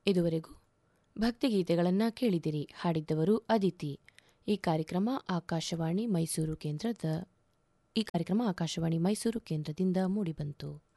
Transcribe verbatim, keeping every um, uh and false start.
ಇದುವರೆಗೂ ಭಕ್ತಿಗೀತೆಗಳನ್ನು ಕೇಳಿದಿರಿ. ಹಾಡಿದ್ದವರು ಅದಿತಿ. ಈ ಕಾರ್ಯಕ್ರಮ ಆಕಾಶವಾಣಿ ಮೈಸೂರು ಕೇಂದ್ರದ ಈ ಕಾರ್ಯಕ್ರಮ ಆಕಾಶವಾಣಿ ಮೈಸೂರು ಕೇಂದ್ರದಿಂದ ಮೂಡಿಬಂತು.